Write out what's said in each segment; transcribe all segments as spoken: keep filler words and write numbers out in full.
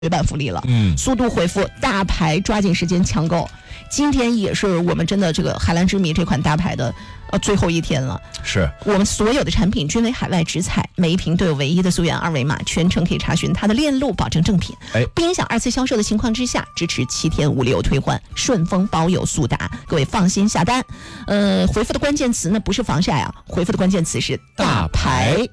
对版福利了，嗯，速度回复大牌，抓紧时间抢购。今天也是我们真的这个海蓝之谜这款大牌的呃最后一天了， 是我们所有的产品均为海外直采，每一瓶都有唯一的溯源二维码，全程可以查询它的链路，保证正品，哎，不影响二次销售的情况之下，支持七天无理由退换，顺丰包邮速达，各位放心下单。呃，回复的关键词呢不是防晒啊，回复的关键词是大牌。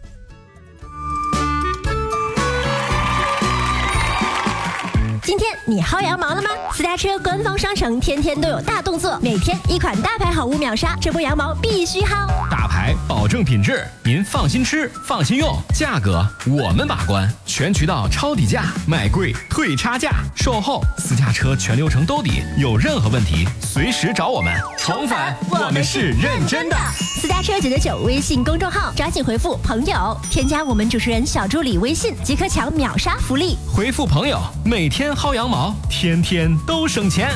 今天你薅羊毛了吗？私家车官方商城天天都有大动作，每天一款大牌好物秒杀，这波羊毛必须薅。 大牌保证品质，您放心吃，放心用，价格我们把关，全渠道抄底价，卖贵退差价，售后私家车全流程兜底，有任何问题随时找我们。重返我们是认真的。 私家车九九九微信公众号，抓紧回复朋友，添加我们主持人小助理微信，即可抢秒杀福利。 回复朋友，每天薅羊毛，天天都省钱。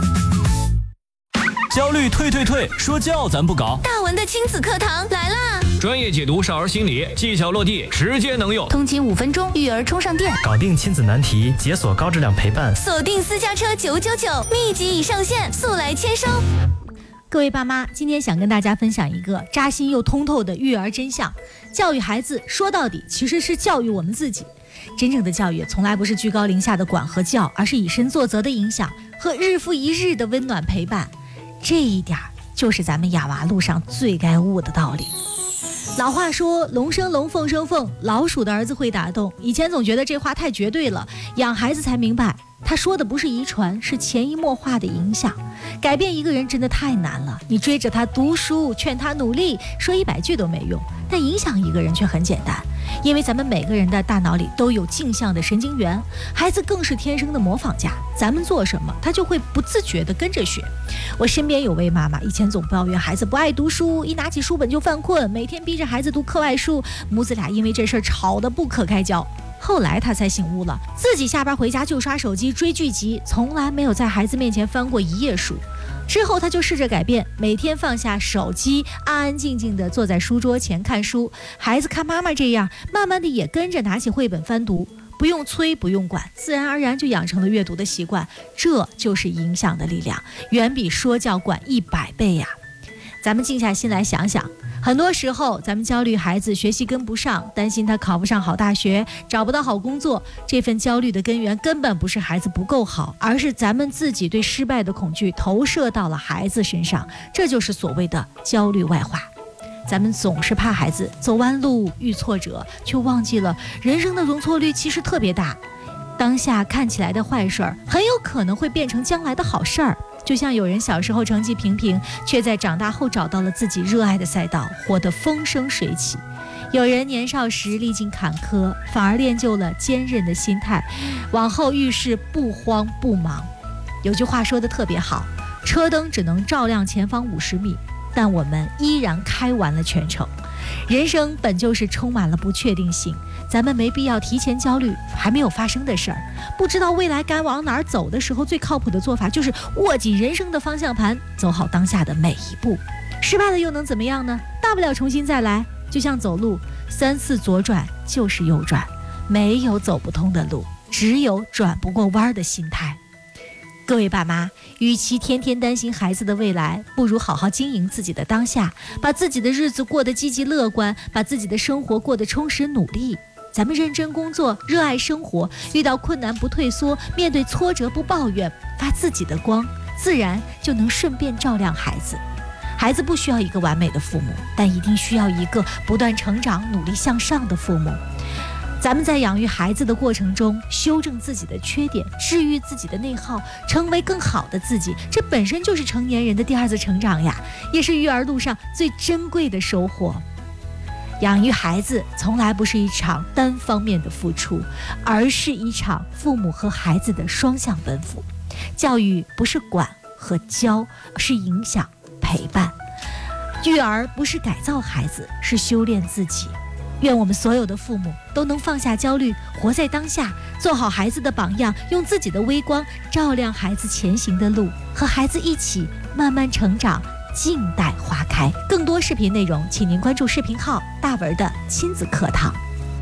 焦虑退退退，说教咱不搞。 大文的亲子课堂来啦！ 专业解读少儿心理，技巧落地，直接能用。 通勤五分钟，育儿充上电， 搞定亲子难题，解锁高质量陪伴。 锁定私家车九九九，秘籍已上线，速来签收。各位爸妈，今天想跟大家分享一个扎心又通透的育儿真相：教育孩子，说到底其实是教育我们自己。真正的教育从来不是居高临下的管和教，而是以身作则的影响和日复一日的温暖陪伴。这一点就是咱们养娃路上最该悟的道理。老话说龙生龙，凤生凤，老鼠的儿子会打洞。以前总觉得这话太绝对了，养孩子才明白他说的不是遗传，是潜移默化的影响。改变一个人真的太难了，你追着他读书，劝他努力，说一百句都没用，但影响一个人却很简单。因为咱们每个人的大脑里都有镜像的神经元，孩子更是天生的模仿家，咱们做什么他就会不自觉地跟着学。我身边有位妈妈，以前总抱怨孩子不爱读书，一拿起书本就犯困，每天逼着孩子读课外书，母子俩因为这事儿吵得不可开交。后来他才醒悟了，自己下班回家就刷手机追剧集，从来没有在孩子面前翻过一页书。之后他就试着改变，每天放下手机，安安静静地坐在书桌前看书。孩子看妈妈这样，慢慢的也跟着拿起绘本翻读，不用催不用管，自然而然就养成了阅读的习惯。这就是影响的力量，远比说教管一百倍呀。咱们静下心来想想，很多时候咱们焦虑孩子学习跟不上，担心他考不上好大学，找不到好工作，这份焦虑的根源根本不是孩子不够好，而是咱们自己对失败的恐惧投射到了孩子身上，这就是所谓的焦虑外化。咱们总是怕孩子走弯路遇挫折，却忘记了人生的容错率其实特别大，当下看起来的坏事儿很有可能会变成将来的好事儿。就像有人小时候成绩平平，却在长大后找到了自己热爱的赛道，活得风生水起；有人年少时历经坎坷，反而练就了坚韧的心态，往后遇事不慌不忙。有句话说得特别好，车灯只能照亮前方五十米，但我们依然开完了全程。人生本就是充满了不确定性，咱们没必要提前焦虑还没有发生的事儿。不知道未来该往哪儿走的时候，最靠谱的做法就是握紧人生的方向盘，走好当下的每一步。失败了又能怎么样呢？大不了重新再来。就像走路，三次左转就是右转，没有走不通的路，只有转不过弯的心态。各位爸妈，与其天天担心孩子的未来，不如好好经营自己的当下，把自己的日子过得积极乐观，把自己的生活过得充实努力。咱们认真工作，热爱生活，遇到困难不退缩，面对挫折不抱怨，发自己的光，自然就能顺便照亮孩子。孩子不需要一个完美的父母，但一定需要一个不断成长、努力向上的父母。咱们在养育孩子的过程中，修正自己的缺点，治愈自己的内耗，成为更好的自己，这本身就是成年人的第二次成长呀，也是育儿路上最珍贵的收获。养育孩子从来不是一场单方面的付出，而是一场父母和孩子的双向奔赴。教育不是管和教，是影响、陪伴。育儿不是改造孩子，是修炼自己。愿我们所有的父母都能放下焦虑，活在当下，做好孩子的榜样，用自己的微光照亮孩子前行的路，和孩子一起慢慢成长，静待花开。更多视频内容，请您关注视频号大文的亲子课堂。大文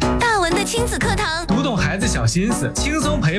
文的亲子课堂， 读懂孩子小心思，轻松陪